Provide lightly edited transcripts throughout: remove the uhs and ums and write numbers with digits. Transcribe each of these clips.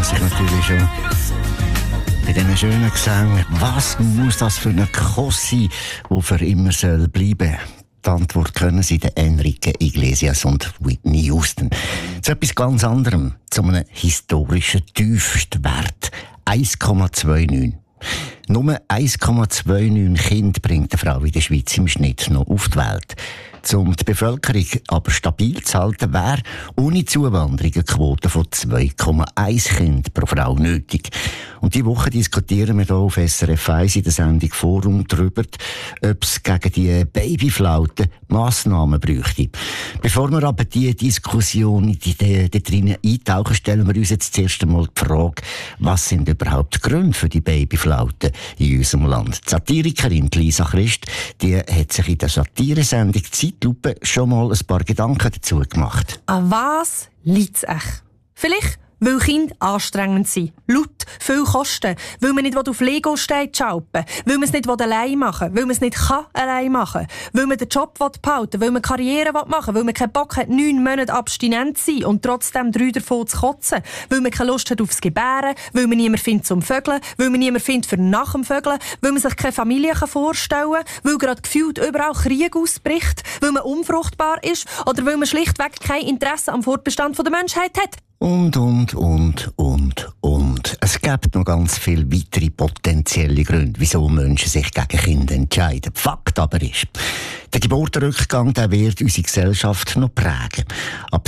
man sich natürlich schon bei diesen schönen Gesängen, was muss das für eine Kuss sein, die für immer soll bleiben? Die Antwort können Sie den Enrique Iglesias und Whitney Houston. Zu etwas ganz anderem, zu einem historischen Tiefstwert. 1,29. Nur 1,29 Kinder bringt eine Frau in der Schweiz im Schnitt noch auf die Welt. Um die Bevölkerung aber stabil zu halten, wäre ohne Zuwanderung eine Quote von 2,1 Kindern pro Frau nötig. Und diese Woche diskutieren wir hier auf SRF 1 in der Sendung Forum darüber, ob es gegen die Babyflaute Massnahmen bräuchte. Bevor wir aber diese Diskussion da drinnen eintauchen, stellen wir uns jetzt zuerst einmal die Frage, was sind überhaupt die Gründe für die Babyflaute in unserem Land? Die Satirikerin Lisa Christ, die hat sich in der Satiresendung Zeitlupe schon mal ein paar Gedanken dazu gemacht. An was liegt es echt? Vielleicht, weil Kinder anstrengend sind, laut, viel kosten, weil man nicht auf Lego steht schalpen, weil man es nicht allein machen will, weil man es nicht allein machen kann, weil man den Job behalten will, weil man Karriere machen will, weil man keinen Bock hat, 9 Monate abstinent zu sein und trotzdem 3 davon zu kotzen, weil man keine Lust hat aufs Gebären, weil man niemanden findet zum Vögeln, weil man niemanden findet für nach dem Vögeln, weil man sich keine Familie vorstellen kann, weil gerade gefühlt überall Krieg ausbricht, weil man unfruchtbar ist oder weil man schlichtweg kein Interesse am Fortbestand der Menschheit hat. Und. Es gibt noch ganz viele weitere potenzielle Gründe, wieso Menschen sich gegen Kinder entscheiden. Fakt aber ist, der Geburtenrückgang, der wird unsere Gesellschaft noch prägen. Ab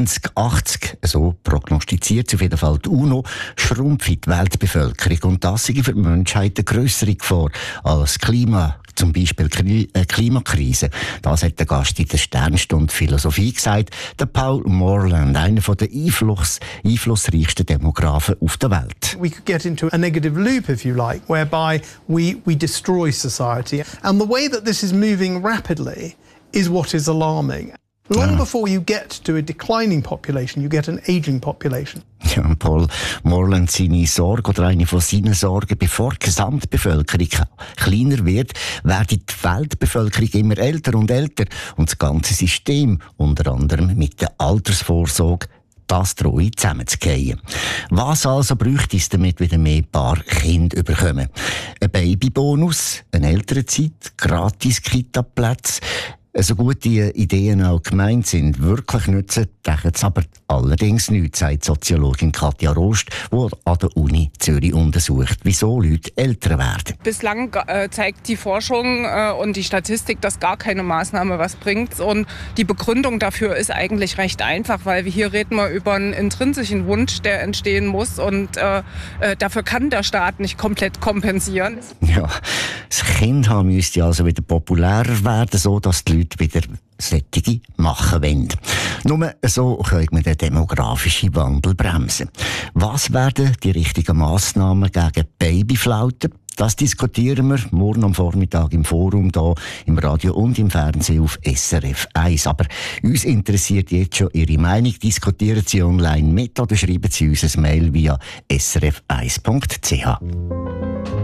2080, so prognostiziert auf jeden Fall die UNO, schrumpft die Weltbevölkerung. Und das ist für die Menschheit eine grössere Gefahr als zum Beispiel Klimakrise. Das hat der Gast in der Sternstunde Philosophie gesagt, der Paul Morland, einer der einflussreichsten Demografen auf der Welt. We could get into a negative loop, if you like, whereby we destroy society. And the way that this is moving rapidly is what is alarming. Long before you get to a declining population, you get an aging population. Ja, Paul Morland, seine Sorge oder eine von seinen Sorgen, bevor die Gesamtbevölkerung kleiner wird, wird die Weltbevölkerung immer älter und älter. Und das ganze System, unter anderem mit der Altersvorsorge, das drohe zusammenzugehen. Was also bräuchte es, damit wieder mehr Paar Kinder bekommen? Ein Babybonus, eine Elternzeit, gratis Kita-Plätze. So gute Ideen auch gemeint sind, wirklich nützen, denken es aber allerdings nicht, sagt Soziologin Katja Rost, die an der Uni Zürich untersucht, wieso Leute älter werden. Bislang zeigt die Forschung und die Statistik, dass gar keine Maßnahme was bringt. Und die Begründung dafür ist eigentlich recht einfach, weil wir hier reden wir über einen intrinsischen Wunsch, der entstehen muss. Und dafür kann der Staat nicht komplett kompensieren. Ja, das Kind haben müsste also wieder populärer werden, so dass die Leute wieder solche machen wollen. Nur so können wir den demografischen Wandel bremsen. Was werden die richtigen Massnahmen gegen Babyflauten? Das diskutieren wir morgen am Vormittag im Forum, hier im Radio und im Fernsehen auf SRF 1. Aber uns interessiert jetzt schon Ihre Meinung. Diskutieren Sie online mit oder schreiben Sie uns ein Mail via srf1.ch.